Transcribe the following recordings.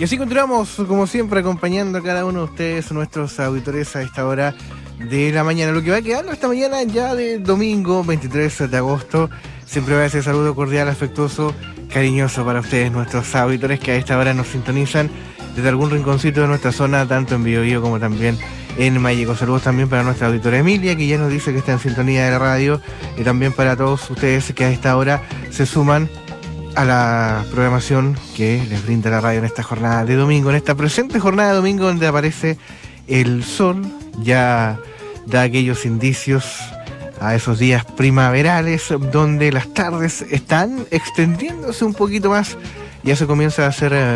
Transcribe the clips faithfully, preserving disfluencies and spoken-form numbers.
Y así continuamos, como siempre, acompañando a cada uno de ustedes, nuestros auditores, a esta hora de la mañana. Lo que va quedando esta mañana ya de domingo veintitrés de agosto. Siempre va ese saludo cordial, afectuoso, cariñoso para ustedes, nuestros auditores que a esta hora nos sintonizan desde algún rinconcito de nuestra zona, tanto en Biobío como también en Malleco. Saludos también para nuestra auditora Emilia, que ya nos dice que está en sintonía de la radio, y también para todos ustedes que a esta hora se suman a la programación que les brinda la radio en esta jornada de domingo, en esta presente jornada de domingo donde aparece el sol, ya da aquellos indicios a esos días primaverales donde las tardes están extendiéndose un poquito más, ya se comienza a hacer eh,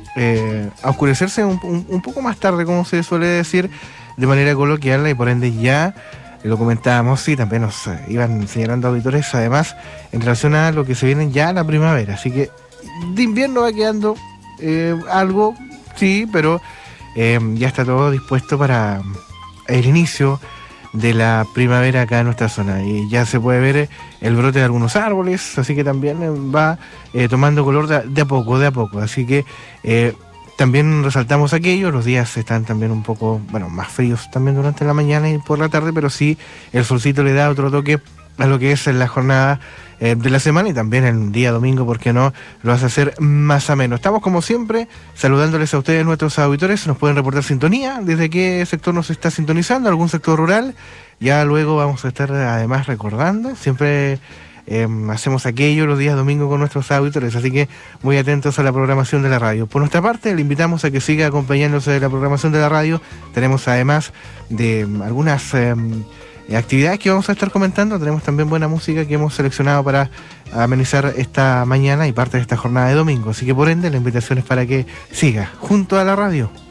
eh, a oscurecerse un, un, un poco más tarde, como se suele decir de manera coloquial, y por ende ya lo comentábamos, y también nos eh, iban señalando auditores, además, en relación a lo que se viene ya la primavera. Así que de invierno va quedando eh, algo, sí, pero eh, ya está todo dispuesto para el inicio de la primavera acá en nuestra zona. Y ya se puede ver el brote de algunos árboles, así que también va eh, tomando color de, de a poco, de a poco. Así que Eh, también resaltamos aquello, los días están también un poco, bueno, más fríos también durante la mañana y por la tarde, pero sí el solcito le da otro toque a lo que es la jornada eh, de la semana, y también el día domingo, ¿por qué no? Lo hace hacer más ameno. Estamos como siempre saludándoles a ustedes, nuestros auditores. Nos pueden reportar sintonía, desde qué sector nos está sintonizando, algún sector rural. Ya luego vamos a estar además recordando, siempre Eh, hacemos aquello los días domingos con nuestros auditores, así que muy atentos a la programación de la radio. Por nuestra parte, le invitamos a que siga acompañándose de la programación de la radio. Tenemos además de algunas eh, actividades que vamos a estar comentando, tenemos también buena música que hemos seleccionado para amenizar esta mañana y parte de esta jornada de domingo, así que por ende la invitación es para que siga junto a la radio.